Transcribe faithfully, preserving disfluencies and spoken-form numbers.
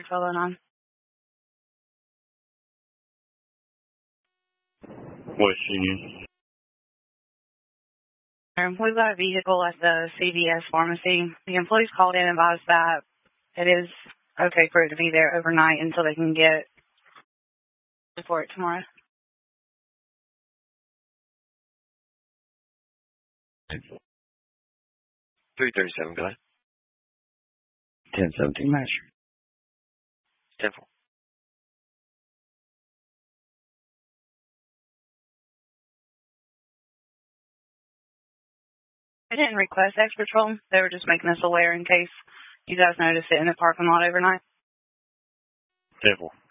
twelve oh nine. What she needs? We've got a vehicle at the C V S pharmacy. The employees called in and advised that it is okay for it to be there overnight until they can get for it tomorrow. three thirty-seven, go ahead. ten seventeen, match. ten four. They didn't request X Patrol. They were just making us aware in case you guys noticed it in the parking lot overnight. ten four.